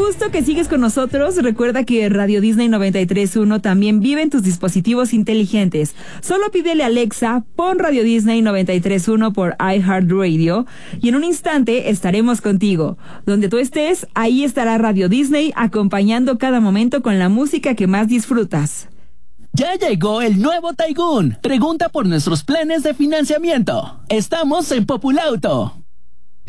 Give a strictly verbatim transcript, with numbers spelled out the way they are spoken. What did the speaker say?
gusto que sigues con nosotros. Recuerda que Radio Disney noventa y tres punto uno también vive en tus dispositivos inteligentes. Solo pídele a Alexa, pon Radio Disney noventa y tres punto uno por iHeartRadio y en un instante estaremos contigo. Donde tú estés, ahí estará Radio Disney acompañando cada momento con la música que más disfrutas. Ya llegó el nuevo Taigun. Pregunta por nuestros planes de financiamiento. Estamos en Populauto.